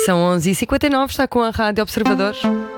São 11h59, está com a Rádio Observador.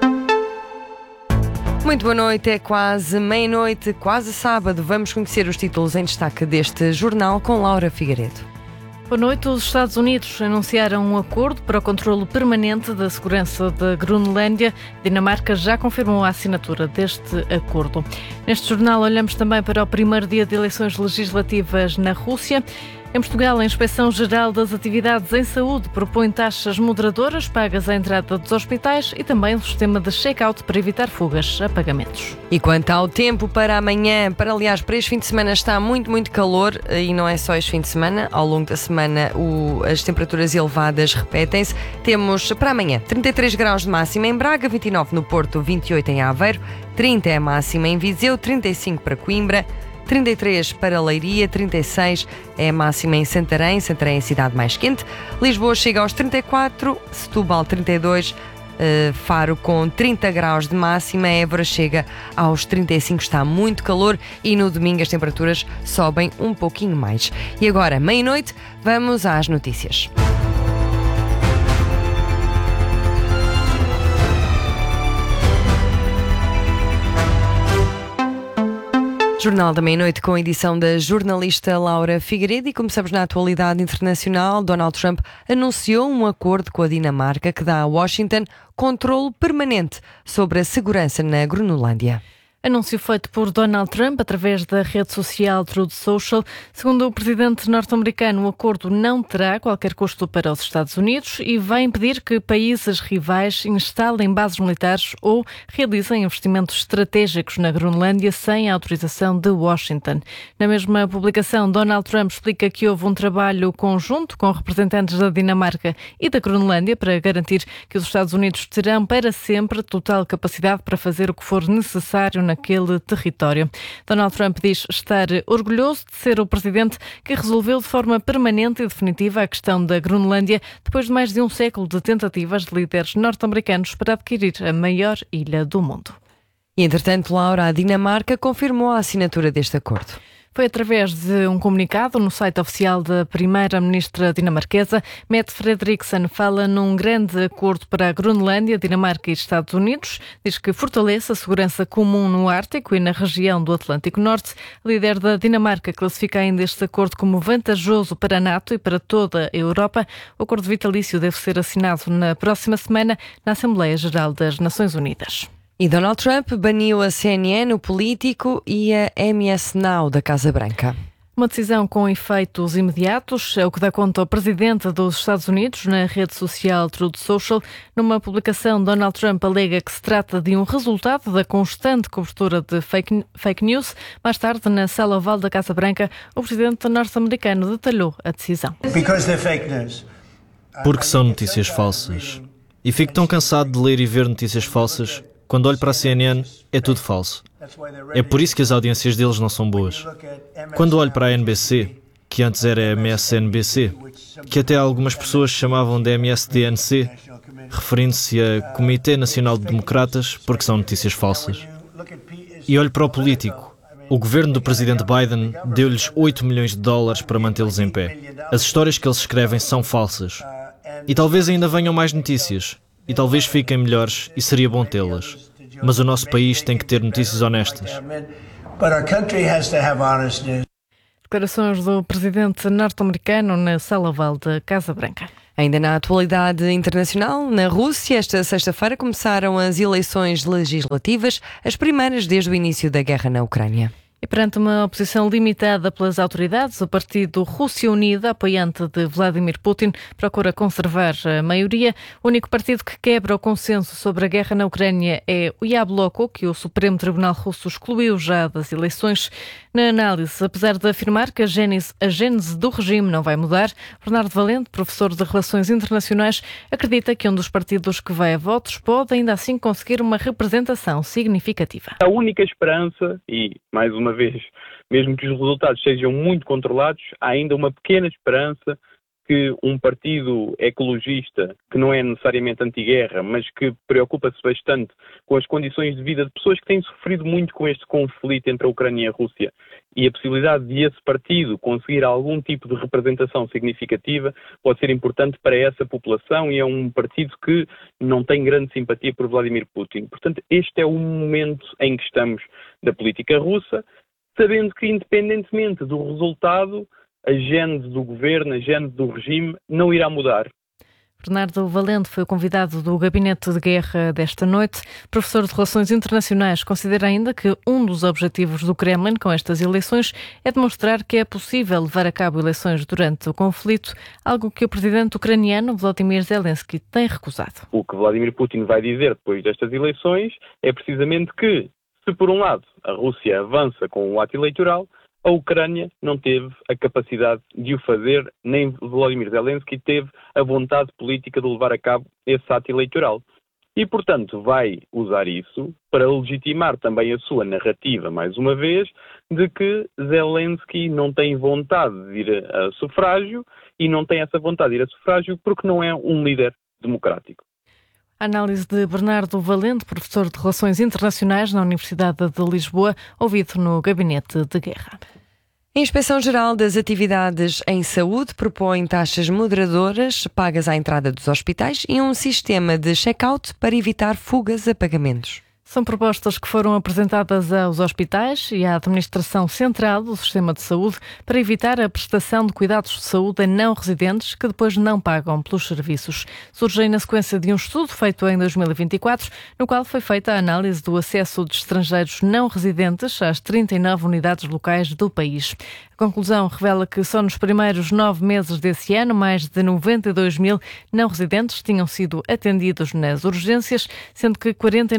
Muito boa noite, é quase meia-noite, quase sábado. Vamos conhecer os títulos em destaque deste jornal com Laura Figueiredo. Boa noite. Os Estados Unidos anunciaram um acordo para o controlo permanente da segurança da Groenlândia. Dinamarca já confirmou a assinatura deste acordo. Neste jornal olhamos também para o primeiro dia de eleições legislativas na Rússia. Em Portugal, a Inspeção-Geral das Atividades em Saúde propõe taxas moderadoras pagas à entrada dos hospitais e também um sistema de check-out para evitar fugas a pagamentos. E quanto ao tempo para amanhã, aliás, para este fim de semana está muito calor e não é só este fim de semana. Ao longo da semana as temperaturas elevadas repetem-se. Temos para amanhã 33 graus de máxima em Braga, 29 no Porto, 28 em Aveiro, 30 é a máxima em Viseu, 35 para Coimbra, 33 para Leiria, 36 é a máxima em Santarém. Santarém é a cidade mais quente. Lisboa chega aos 34, Setúbal 32, Faro com 30 graus de máxima, Évora chega aos 35, está muito calor e no domingo as temperaturas sobem um pouquinho mais. E agora, meia-noite, vamos às notícias. Jornal da Meia-Noite com a edição da jornalista Laura Figueiredo e começamos na atualidade internacional. Donald Trump anunciou um acordo com a Dinamarca que dá a Washington controle permanente sobre a segurança na Groenlândia. Anúncio feito por Donald Trump através da rede social Truth Social. Segundo o presidente norte-americano, o acordo não terá qualquer custo para os Estados Unidos e vai impedir que países rivais instalem bases militares ou realizem investimentos estratégicos na Groenlândia sem a autorização de Washington. Na mesma publicação, Donald Trump explica que houve um trabalho conjunto com representantes da Dinamarca e da Groenlândia para garantir que os Estados Unidos terão para sempre total capacidade para fazer o que for necessário naquele território. Donald Trump diz estar orgulhoso de ser o presidente que resolveu de forma permanente e definitiva a questão da Groenlândia depois de mais de um século de tentativas de líderes norte-americanos para adquirir a maior ilha do mundo. E, entretanto, Laura, a Dinamarca confirmou a assinatura deste acordo. Foi através de um comunicado no site oficial da primeira-ministra dinamarquesa. Mette Frederiksen fala num grande acordo para a Groenlândia, Dinamarca e Estados Unidos. Diz que fortalece a segurança comum no Ártico e na região do Atlântico Norte. A líder da Dinamarca classifica ainda este acordo como vantajoso para a NATO e para toda a Europa. O acordo vitalício deve ser assinado na próxima semana na Assembleia Geral das Nações Unidas. E Donald Trump baniu a CNN, o Político e a MS Now da Casa Branca. Uma decisão com efeitos imediatos, é o que dá conta o presidente dos Estados Unidos na rede social Truth Social. Numa publicação, Donald Trump alega que se trata de um resultado da constante cobertura de fake news. Mais tarde, na sala oval da Casa Branca, o presidente norte-americano detalhou a decisão. Porque são notícias falsas. E fico tão cansado de ler e ver notícias falsas. Quando olho para a CNN, é tudo falso. É por isso que as audiências deles não são boas. Quando olho para a NBC, que antes era MSNBC, que até algumas pessoas chamavam de MSDNC, referindo-se a Comitê Nacional de Democratas, porque são notícias falsas. E olho para o Político. O governo do presidente Biden deu-lhes 8 milhões de dólares para mantê-los em pé. As histórias que eles escrevem são falsas. E talvez ainda venham mais notícias. E talvez fiquem melhores e seria bom tê-las. Mas o nosso país tem que ter notícias honestas. Declarações do presidente norte-americano na sala oval da Casa Branca. Ainda na atualidade internacional, na Rússia, esta sexta-feira começaram as eleições legislativas, as primeiras desde o início da guerra na Ucrânia. E perante uma oposição limitada pelas autoridades, o partido Rússia Unida, apoiante de Vladimir Putin, procura conservar a maioria. O único partido que quebra o consenso sobre a guerra na Ucrânia é o Yabloko, que o Supremo Tribunal Russo excluiu já das eleições. Na análise, apesar de afirmar que a gênese do regime não vai mudar, Bernardo Valente, professor de Relações Internacionais, acredita que um dos partidos que vai a votos pode ainda assim conseguir uma representação significativa. A única esperança, e mais uma vez, mesmo que os resultados sejam muito controlados, há ainda uma pequena esperança que um partido ecologista, que não é necessariamente anti-guerra, mas que preocupa-se bastante com as condições de vida de pessoas que têm sofrido muito com este conflito entre a Ucrânia e a Rússia, e a possibilidade de esse partido conseguir algum tipo de representação significativa pode ser importante para essa população, e é um partido que não tem grande simpatia por Vladimir Putin. Portanto, este é o momento em que estamos da política russa, sabendo que, independentemente do resultado, a gênese do governo, a gênese do regime não irá mudar. Bernardo Valente foi o convidado do Gabinete de Guerra desta noite. Professor de Relações Internacionais, considera ainda que um dos objetivos do Kremlin com estas eleições é demonstrar que é possível levar a cabo eleições durante o conflito, algo que o presidente ucraniano Volodymyr Zelensky tem recusado. O que Vladimir Putin vai dizer depois destas eleições é precisamente que, se por um lado a Rússia avança com o ato eleitoral, a Ucrânia não teve a capacidade de o fazer, nem Volodymyr Zelensky teve a vontade política de levar a cabo esse ato eleitoral. E, portanto, vai usar isso para legitimar também a sua narrativa, mais uma vez, de que Zelensky não tem vontade de ir a sufrágio, e não tem essa vontade de ir a sufrágio porque não é um líder democrático. A análise de Bernardo Valente, professor de Relações Internacionais na Universidade de Lisboa, ouvido no Gabinete de Guerra. A Inspeção-Geral das Atividades em Saúde propõe taxas moderadoras pagas à entrada dos hospitais e um sistema de check-out para evitar fugas a pagamentos. São propostas que foram apresentadas aos hospitais e à Administração Central do Sistema de Saúde para evitar a prestação de cuidados de saúde a não residentes que depois não pagam pelos serviços. Surgem na sequência de um estudo feito em 2024, no qual foi feita a análise do acesso de estrangeiros não residentes às 39 unidades locais do país. A conclusão revela que só nos primeiros 9 meses desse ano, mais de 92 mil não residentes tinham sido atendidos nas urgências, sendo que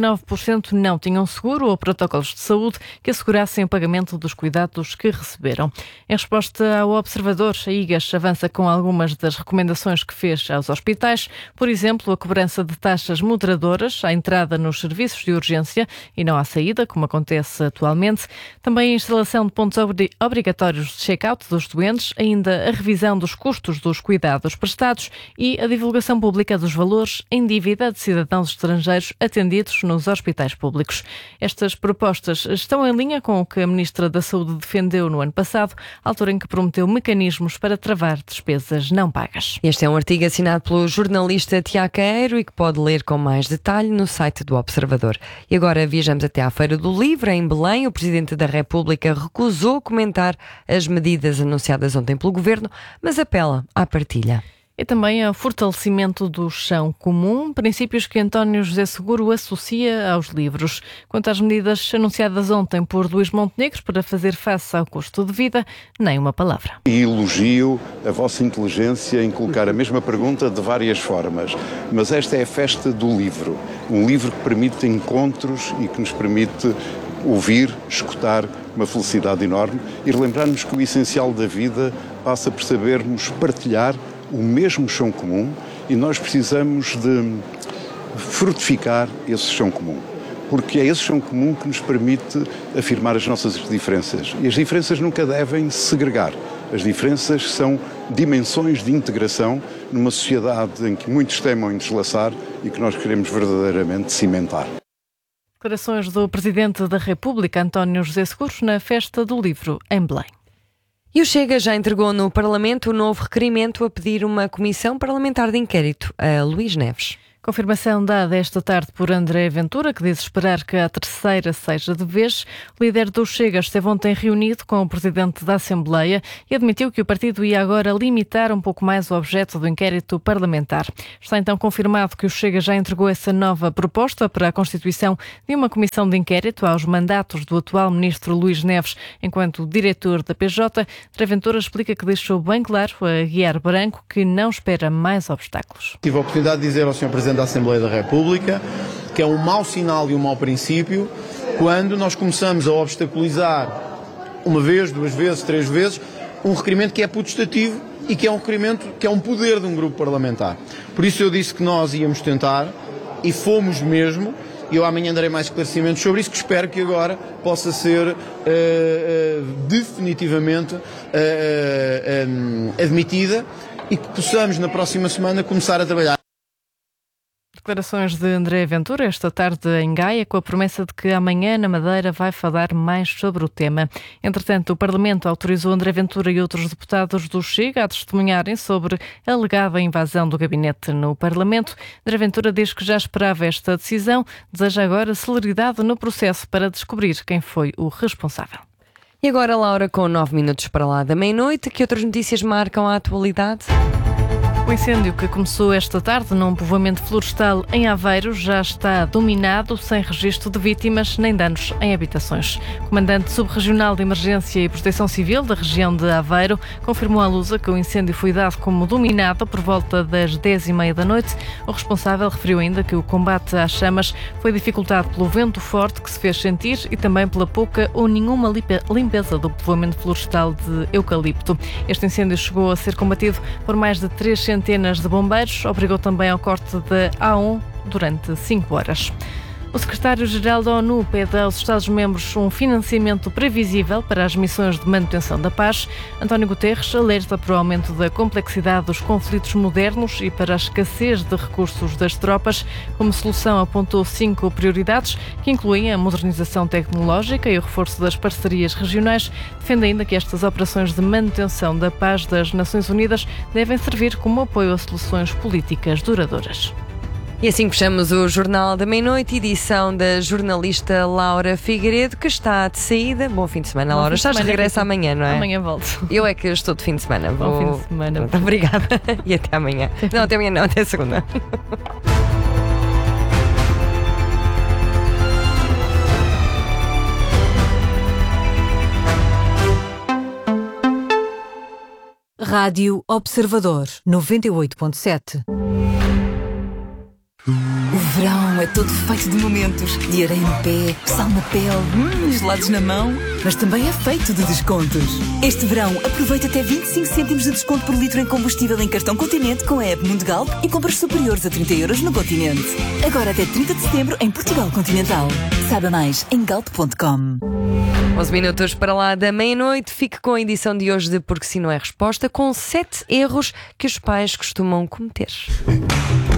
49% não tinham seguro ou protocolos de saúde que assegurassem o pagamento dos cuidados que receberam. Em resposta ao observador, a IGAS avança com algumas das recomendações que fez aos hospitais, por exemplo, a cobrança de taxas moderadoras à entrada nos serviços de urgência e não à saída, como acontece atualmente, também a instalação de pontos obrigatórios de check-out dos doentes, ainda a revisão dos custos dos cuidados prestados e a divulgação pública dos valores em dívida de cidadãos estrangeiros atendidos nos hospitais públicos. Estas propostas estão em linha com o que a Ministra da Saúde defendeu no ano passado, altura em que prometeu mecanismos para travar despesas não pagas. Este é um artigo assinado pelo jornalista Tiago Caeiro e que pode ler com mais detalhe no site do Observador. E agora viajamos até à Feira do Livro, em Belém. O Presidente da República recusou comentar as medidas anunciadas ontem pelo Governo, mas apela à partilha. E também ao fortalecimento do chão comum, princípios que António José Seguro associa aos livros. Quanto às medidas anunciadas ontem por Luís Montenegro para fazer face ao custo de vida, nem uma palavra. E elogio a vossa inteligência em colocar a mesma pergunta de várias formas, mas esta é a festa do livro. Um livro que permite encontros e que nos permite ouvir, escutar, uma felicidade enorme e relembrar-nos que o essencial da vida passa por sabermos partilhar o mesmo chão comum, e nós precisamos de frutificar esse chão comum, porque é esse chão comum que nos permite afirmar as nossas diferenças. E as diferenças nunca devem segregar. As diferenças são dimensões de integração numa sociedade em que muitos temem deslaçar e que nós queremos verdadeiramente cimentar. Declarações do Presidente da República, António José Seguro, na Festa do Livro, em Belém. E o Chega já entregou no Parlamento o novo requerimento a pedir uma comissão parlamentar de inquérito a Luís Neves. Confirmação dada esta tarde por André Ventura, que diz esperar que a terceira seja de vez. O líder do Chega esteve ontem reunido com o presidente da Assembleia e admitiu que o partido ia agora limitar um pouco mais o objeto do inquérito parlamentar. Está então confirmado que o Chega já entregou essa nova proposta para a constituição de uma comissão de inquérito aos mandatos do atual ministro Luís Neves enquanto diretor da PJ. André Ventura explica que deixou bem claro a Guiar Branco que não espera mais obstáculos. Tive a oportunidade de dizer ao Sr. Presidente da Assembleia da República que é um mau sinal e um mau princípio quando nós começamos a obstaculizar uma vez, 2 vezes, 3 vezes um requerimento que é putestativo e que é um requerimento que é um poder de um grupo parlamentar. Por isso eu disse que nós íamos tentar e fomos mesmo, e eu amanhã darei mais esclarecimentos sobre isso, que espero que agora possa ser definitivamente admitida e que possamos na próxima semana começar a trabalhar. Declarações de André Ventura esta tarde em Gaia, com a promessa de que amanhã na Madeira vai falar mais sobre o tema. Entretanto, o Parlamento autorizou André Ventura e outros deputados do Chega a testemunharem sobre a alegada invasão do gabinete no Parlamento. André Ventura diz que já esperava esta decisão, deseja agora celeridade no processo para descobrir quem foi o responsável. E agora, Laura, com 9 minutos para lá da meia-noite, que outras notícias marcam a atualidade? O incêndio que começou esta tarde num povoamento florestal em Aveiro já está dominado, sem registro de vítimas nem danos em habitações. O comandante subregional de Emergência e Proteção Civil da região de Aveiro confirmou à Lusa que o incêndio foi dado como dominado por volta das 10h30 da noite. O responsável referiu ainda que o combate às chamas foi dificultado pelo vento forte que se fez sentir e também pela pouca ou nenhuma limpeza do povoamento florestal de eucalipto. Este incêndio chegou a ser combatido por mais de 3 centenas de bombeiros, obrigou também ao corte da A1 durante 5 horas. O secretário-geral da ONU pede aos Estados-membros um financiamento previsível para as missões de manutenção da paz. António Guterres alerta para o aumento da complexidade dos conflitos modernos e para a escassez de recursos das tropas. Como solução, apontou 5 prioridades, que incluem a modernização tecnológica e o reforço das parcerias regionais. Defende ainda que estas operações de manutenção da paz das Nações Unidas devem servir como apoio a soluções políticas duradouras. E assim fechamos o Jornal da Meia-Noite, edição da jornalista Laura Figueiredo, que está de saída. Bom fim de semana, Laura. Estás de regresso amanhã, não é? Amanhã volto. Eu é que estou de fim de semana. Bom fim de semana. Muito obrigada. E até amanhã. Não, até amanhã não, até segunda. Rádio Observador 98.7. O verão é todo feito de momentos, de areia no pé, sal na pele, gelados na mão, mas também é feito de descontos. Este verão aproveita até 25 cêntimos de desconto por litro em combustível em cartão Continente com a app Mundo Galp e compras superiores a 30 € no Continente. Agora até 30 de setembro em Portugal Continental. Saiba mais em galp.com. 11 minutos para lá da meia-noite. Fique com a edição de hoje de Porque Se Não É Resposta, com 7 erros que os pais costumam cometer.